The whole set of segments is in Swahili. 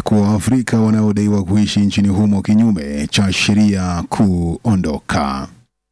kwa Waafrika wanaodaiwa kuishi nchini humo kinyume cha sheria kuondoka.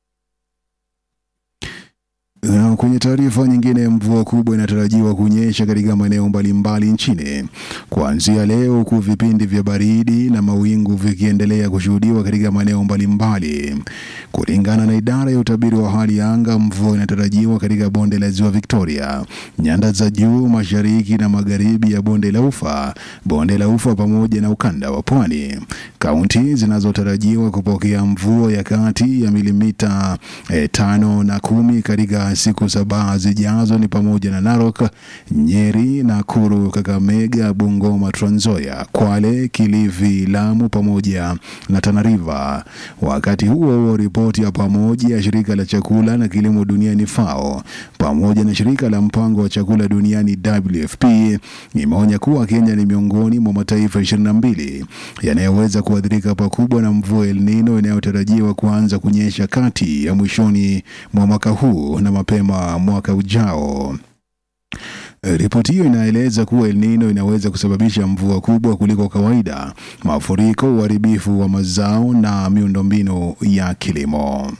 Na kwenye taarifa nyingine, mvua kubwa inatarajiwa kunyesha katika maeneo mbalimbali nchini kuanzia leo, huku vipindi vya baridi na mawingu vikiendelea kushuhudiwa katika maeneo mbalimbali. Kulingana na idara ya utabiri wa hali ya anga, mvua inatarajiwa katika bonde la Ziwa Victoria, nyanda za juu mashariki na magharibi ya bonde la Ufa pamoja na ukanda wa Pwani. Kaunti zinazotarajiwa kupokea mvua ya kati ya milimita 5 na 10 katika siku 7 zijazo ni pamoja na Narok, Nyeri, Nakuru, Kakamega, Bungoma, Trans Nzoia, Kwale, Kilifi, Lamu pamoja na Tana River. Wakati huo ripoti ya pamoja ya shirika la chakula na kilimo duniani FAO pamoja na shirika la mpango wa chakula duniani WFP imeonya kuwa Kenya ni miongoni mwa mataifa 22 yanayoweza kuathirika pakubwa na mvua El Nino inayotarajiwa kuanza kunyesha kati ya mwishoni mwa mwaka huu na mapema mwaka ujao. Ripoti hiyo inaeleza kuwa El Nino inaweza kusababisha mvua kubwa kuliko kawaida, mafuriko, uharibifu wa mazao na miundombinu ya kilimo.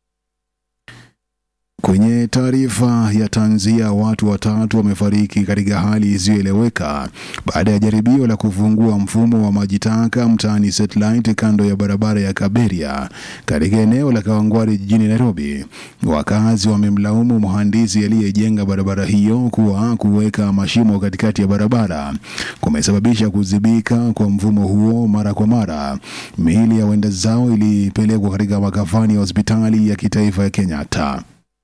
Kwenye taarifa ya tanzia, watu 3 wamefariki katika hali isiyoeleweka baada ya jaribio la kufungua mfumo wa maji taka mtaani Satellite kando ya barabara ya Kaberia katika eneo la Kawangware jijini Nairobi. Wakazi wamemlaumu mhandisi aliyejenga barabara hiyo kuwa kuweka mashimo katikati ya barabara kumesababisha kuzibika kwa mfumo huo mara kwa mara. Miili ya wenda zao ilipelekwa katika makafani ya hospitali ya kitaifa ya Kenyatta.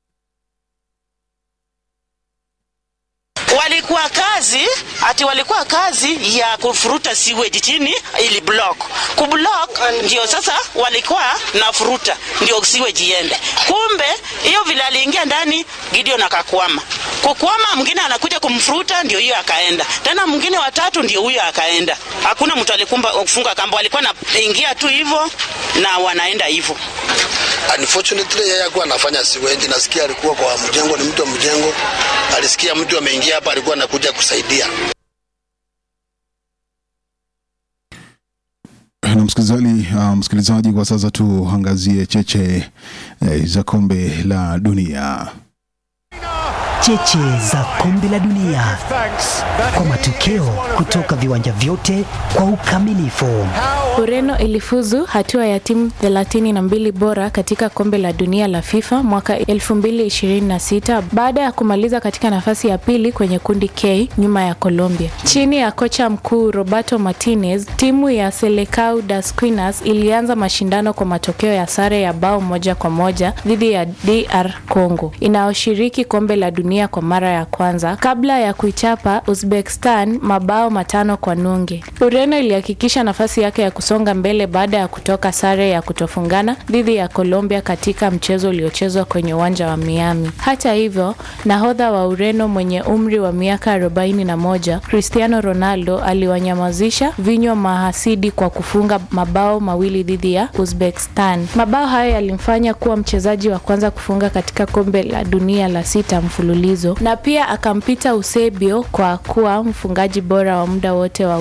Walikuwa kazi ya kufuruta sewage chini ili kublock ndio sasa walikuwa na furuta ndio sewage iende. Kumbe hiyo vile aliingia ndani Gideon akakwama. Kukwama mwingine anakuja kumfuruta ndio hiyo akaenda. Tena mwingine watatu ndio huyo akaenda. Hakuna mtu alikumba kufunga kamba, walikuwa naingia tu hivyo na wanaenda hivyo. Unfortunately yeye alikuwa anafanya sewage, nasikia alikuwa kwa mjengo, ni mtu wa mjengo. Alisikia mtu ameingia hapa, alikuwa anakuja kusaidia. Na msikilizaji, kwa sasa tuangazie cheche za kombe la dunia. Cheche za kombe la dunia kwa matokeo kutoka viwanja vyote kwa ukamilifu. Ureno ilifuzu hatua ya timu 32 bora katika kombe la dunia la FIFA mwaka 2026 baada ya kumaliza katika nafasi ya pili kwenye kundi K nyuma ya Colombia. Chini ya kocha mkuu Roberto Martinez, timu ya Selecao das Quinas ilianza mashindano kwa matokeo ya sare ya bao 1-1 dhidi ya DR Congo inayoshiriki kombe la dunia kwa mara ya kwanza kabla ya kuichapa Uzbekistan mabao 5-0. Ureno ilihakikisha nafasi yake ya kusonga mbele baada ya kutoka sare ya kutofungana dhidi ya Colombia katika mchezo uliochezwa kwenye uwanja wa Miami. Hata hivyo, nahodha wa Ureno mwenye umri wa miaka 41, Cristiano Ronaldo, aliwanyamazisha vinywa mahasidi kwa kufunga mabao 2 dhidi ya Uzbekistan. Mabao hayo yalimfanya kuwa mchezaji wa kwanza kufunga katika kombe la dunia la 6 mfululizo na pia akampita Eusebio kwa kuwa mfungaji bora wa muda wote wa